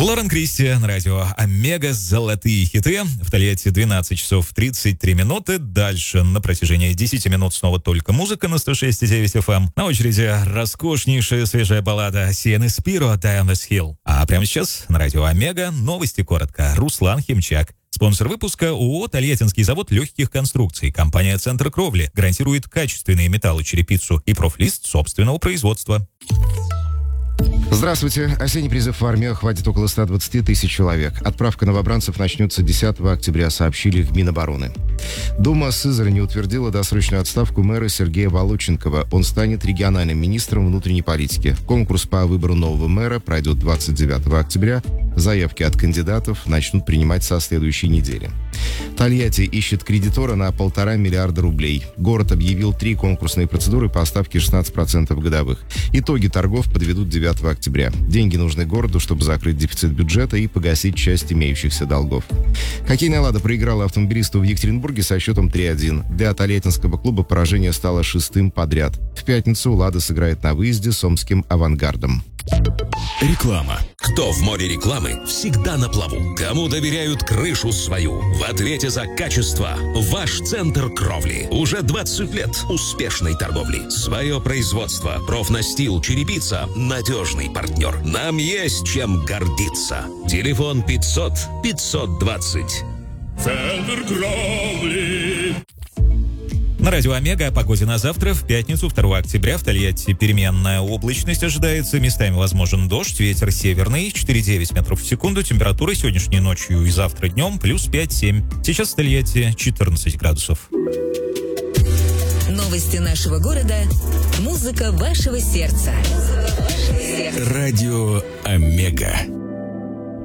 Лорен Кристи на радио Омега. Золотые хиты. В Тольятти 12 часов 33 минуты. Дальше на протяжении 10 минут снова только музыка на 106,9 FM. На очереди роскошнейшая свежая баллада Сиены Спиро «Die on this Hill». А прямо сейчас на радио Омега новости коротко. Руслан Химчак. Спонсор выпуска ООО «Тольяттинский завод легких конструкций». Компания «Центр кровли» гарантирует качественные металлочерепицу и профлист собственного производства. Здравствуйте. Осенний призыв в армию охватит около 120 тысяч человек. Отправка новобранцев начнется 10 октября, сообщили в Минобороны. Дума Сызрани утвердила досрочную отставку мэра Сергея Волоченкова. Он станет региональным министром внутренней политики. Конкурс по выбору нового мэра пройдет 29 октября. Заявки от кандидатов начнут принимать со следующей недели. Тольятти ищет кредитора на 1,5 миллиарда рублей. Город объявил 3 конкурсные процедуры по ставке 16% годовых. Итоги торгов подведут 9 октября. Деньги нужны городу, чтобы закрыть дефицит бюджета и погасить часть имеющихся долгов. Хоккейная «Лада» проиграла автомобилисту в Екатеринбурге со счетом 3-1. Для тольяттинского клуба поражение стало 6-м подряд. В пятницу «Лада» сыграет на выезде с омским «Авангардом». Реклама. Кто в море рекламы, всегда на плаву. Кому доверяют крышу свою? В ответе за качество ваш центр кровли. Уже 20 лет успешной торговли. Свое производство. Профнастил, черепица. Надежный партнер. Нам есть чем гордиться. Телефон 500 520. Центр кровли. На радио Омега о погоде на завтра. В пятницу, 2 октября, в Тольятти переменная облачность ожидается. Местами возможен дождь, ветер северный, 4,9 метров в секунду. Температура сегодняшней ночью и завтра днем плюс 5-7. Сейчас в Тольятти 14 градусов. Новости нашего города. Музыка вашего сердца. Радио Омега.